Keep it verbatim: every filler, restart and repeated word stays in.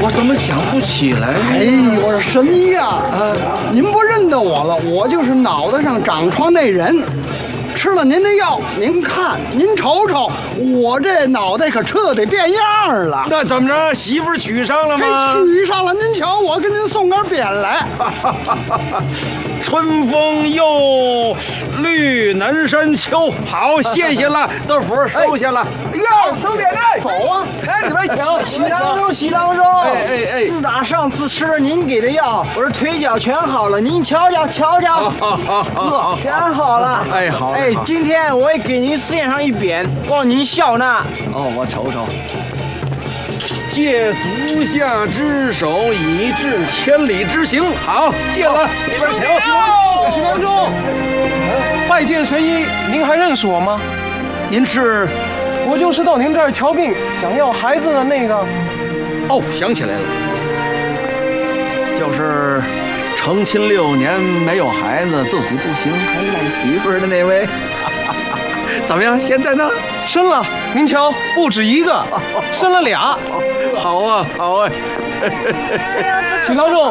我怎么想不起来？ 哎，我说神呀！啊，您不认得我了？我就是脑袋上长疮那人。吃了您的药，您看，您瞅瞅，我这脑袋可彻底变样了。 那怎么着，媳妇儿娶上了吗？ 娶上了，您瞧，我给您送根匾来。 春风又绿南山秋，好，谢谢了，豆腐收下了。 哎呀，收点来， 走啊， 来里边请。 喜郎中，喜郎中。 哎哎哎， 自打上次吃了您给的药，我这腿脚全好了，您瞧瞧，瞧瞧， 好， 全好了。 哎，好。 哎，今天我也给您献上一匾，望您笑纳。 哦，我瞅瞅。借足下之手，以致千里之行。好，谢了，里边请。 许郎中，拜见神医，您还认识我吗？ 您是？ 我就是到您这儿瞧病，想要孩子的那个。 哦，想起来了，就是成亲六年没有孩子，自己不行还赖媳妇儿的那位。怎么样？现在呢？ 生了，您瞧，不止一个，生了俩。 好啊，好啊。 许郎中，